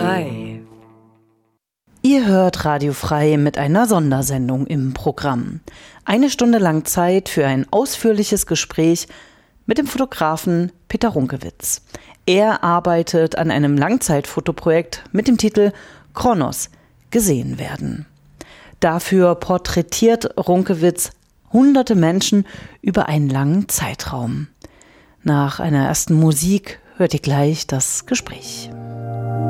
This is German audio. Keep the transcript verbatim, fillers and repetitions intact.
Frei. Ihr hört Radio Frei mit einer Sondersendung im Programm. Eine Stunde lang Zeit für ein ausführliches Gespräch mit dem Fotografen Peter Runkewitz. Er arbeitet an einem Langzeitfotoprojekt mit dem Titel Chronos – Gesehen werden. Dafür porträtiert Runkewitz hunderte Menschen über einen langen Zeitraum. Nach einer ersten Musik hört ihr gleich das Gespräch.